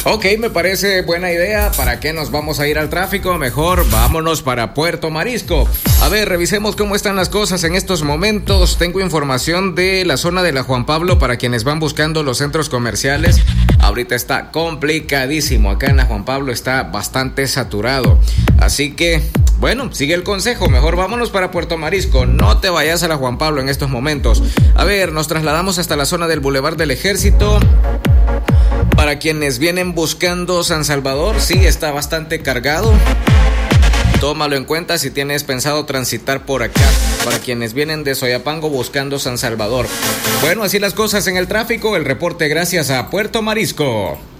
Ok, me parece buena idea. ¿Para qué nos vamos a ir al tráfico? Mejor vámonos para Puerto Marisco. A ver, revisemos cómo están las cosas en estos momentos. Tengo información de la zona de la Juan Pablo para quienes van buscando los centros comerciales. Ahorita está complicadísimo. Acá en la Juan Pablo está bastante saturado. Así que, bueno, sigue el consejo. Mejor vámonos para Puerto Marisco. No te vayas a la Juan Pablo en estos momentos. A ver, nos trasladamos hasta la zona del Boulevard del Ejército. Para quienes vienen buscando San Salvador, sí, está bastante cargado. Tómalo en cuenta si tienes pensado transitar por acá. Para quienes vienen de Soyapango buscando San Salvador. Bueno, así las cosas en el tráfico. El reporte gracias a Puerto Marisco.